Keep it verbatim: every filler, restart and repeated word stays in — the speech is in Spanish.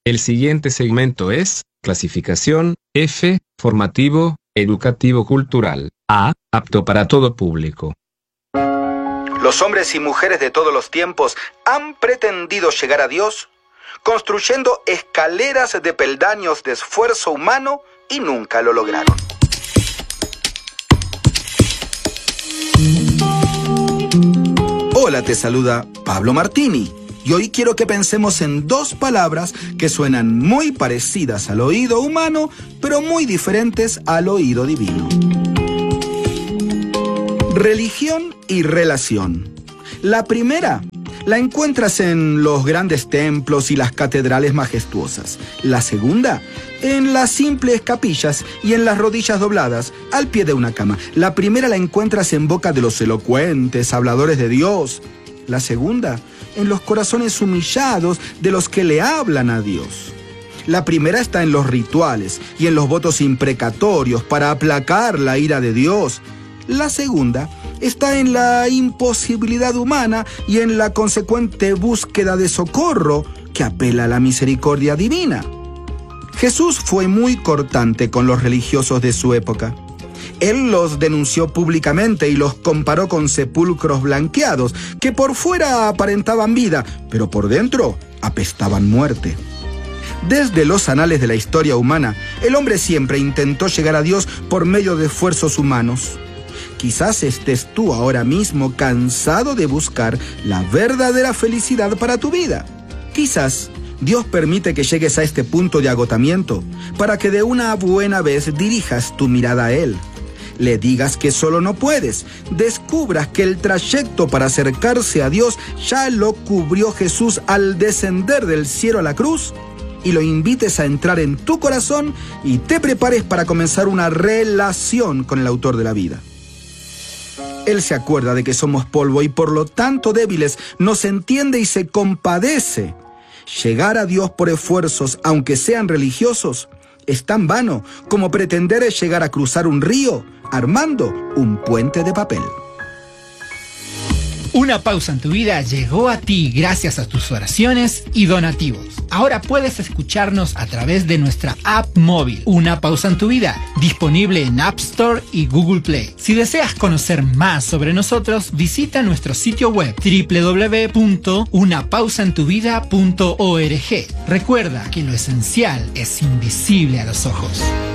El siguiente segmento es clasificación F, formativo, educativo cultural. A, apto para todo público. Los hombres y mujeres de todos los tiempos han pretendido llegar a Dios construyendo escaleras de peldaños de esfuerzo humano y nunca lo lograron. Hola, te saluda Pablo Martini. Y hoy quiero que pensemos en dos palabras que suenan muy parecidas al oído humano, pero muy diferentes al oído divino. Religión y relación. La primera la encuentras en los grandes templos y las catedrales majestuosas. La segunda, en las simples capillas y en las rodillas dobladas al pie de una cama. La primera la encuentras en boca de los elocuentes habladores de Dios. La segunda, en los corazones humillados de los que le hablan a Dios. La primera está en los rituales y en los votos imprecatorios para aplacar la ira de Dios. La segunda está en la imposibilidad humana y en la consecuente búsqueda de socorro que apela a la misericordia divina. Jesús fue muy cortante con los religiosos de su época. Él los denunció públicamente y los comparó con sepulcros blanqueados que por fuera aparentaban vida, pero por dentro apestaban muerte. Desde los anales de la historia humana, el hombre siempre intentó llegar a Dios por medio de esfuerzos humanos. Quizás estés tú ahora mismo cansado de buscar la verdadera felicidad para tu vida. Quizás Dios permite que llegues a este punto de agotamiento para que de una buena vez dirijas tu mirada a Él. Le digas que solo no puedes, descubras que el trayecto para acercarse a Dios ya lo cubrió Jesús al descender del cielo a la cruz, y lo invites a entrar en tu corazón y te prepares para comenzar una relación con el autor de la vida. Él se acuerda de que somos polvo y por lo tanto débiles, nos entiende y se compadece. Llegar a Dios por esfuerzos, aunque sean religiosos, es tan vano como pretender llegar a cruzar un río armando un puente de papel. Una pausa en tu vida llegó a ti gracias a tus oraciones y donativos. Ahora puedes escucharnos a través de nuestra app móvil, Una Pausa en tu Vida, disponible en App Store y Google Play. Si deseas conocer más sobre nosotros, visita nuestro sitio web doble u doble u doble u punto una pausa en tu vida punto org. Recuerda que lo esencial es invisible a los ojos.